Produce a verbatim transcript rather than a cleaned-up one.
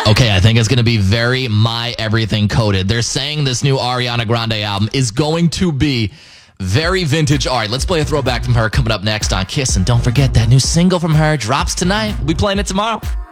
Okay, I think it's going to be very My Everything coded. They're saying this new Ariana Grande album is going to be very vintage. All right, let's play a throwback from her coming up next on Kiss. And don't forget that new single from her drops tonight. We'll be playing it tomorrow.